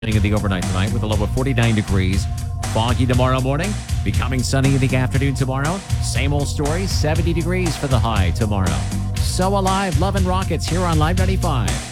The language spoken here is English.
of the overnight tonight with a low of 49 degrees. Foggy tomorrow morning, becoming sunny in the afternoon tomorrow. Same old story, 70 degrees for the high tomorrow. So Alive, Love and Rockets here on Live 95.